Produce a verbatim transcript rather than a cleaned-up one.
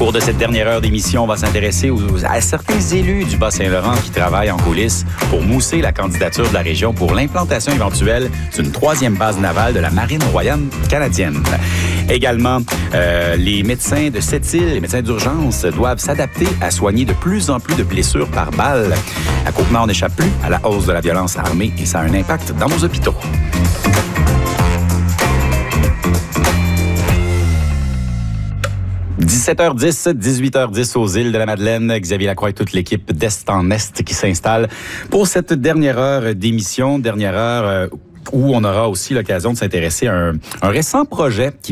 cours de cette dernière heure d'émission, on va s'intéresser aux, à certains élus du Bas-Saint-Laurent qui travaillent en coulisses pour mousser la candidature de la région pour l'implantation éventuelle d'une troisième base navale de la Marine royale canadienne. Également, euh, les médecins de Sept-Îles, les médecins d'urgence, doivent s'adapter à soigner de plus en plus de blessures par balle. À Côte-Nord, on n'échappe plus à la hausse de la violence armée et ça a un impact dans nos hôpitaux. dix-sept heures dix, dix-huit heures dix aux îles de la Madeleine. Xavier Lacroix et toute l'équipe d'Est en Est qui s'installe pour cette dernière heure d'émission, dernière heure euh, où on aura aussi l'occasion de s'intéresser à un, un récent projet qui